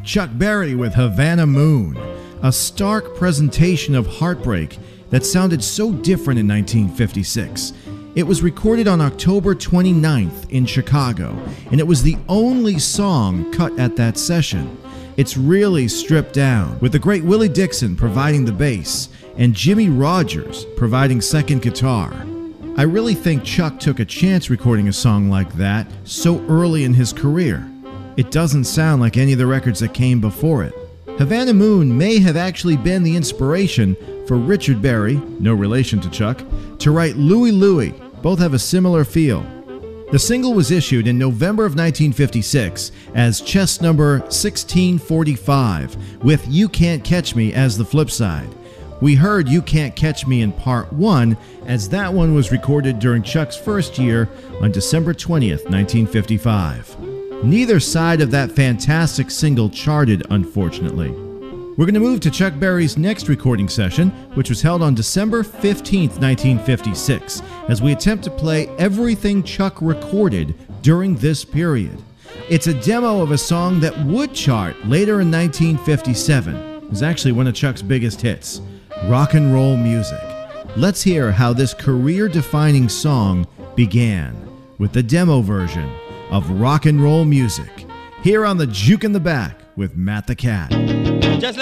Chuck Berry with Havana Moon, a stark presentation of heartbreak that sounded so different in 1956. It was recorded on October 29th in Chicago, and it was the only song cut at that session. It's really stripped down, with the great Willie Dixon providing the bass and Jimmy Rogers providing second guitar. I really think Chuck took a chance recording a song like that so early in his career. It doesn't sound like any of the records that came before it. Havana Moon may have actually been the inspiration for Richard Berry, no relation to Chuck, to write Louie Louie. Both have a similar feel. The single was issued in November of 1956 as chess number 1645, with You Can't Catch Me as the flip side. We heard You Can't Catch Me in part 1, as that one was recorded during Chuck's first year on December 20th, 1955. Neither side of that fantastic single charted, unfortunately. We're going to move to Chuck Berry's next recording session, which was held on December 15th, 1956, as we attempt to play everything Chuck recorded during this period. It's a demo of a song that would chart later in 1957. It was actually one of Chuck's biggest hits, Rock and Roll Music. Let's hear how this career-defining song began with the demo version of Rock and Roll Music, here on the Juke in the Back with Matt the Cat.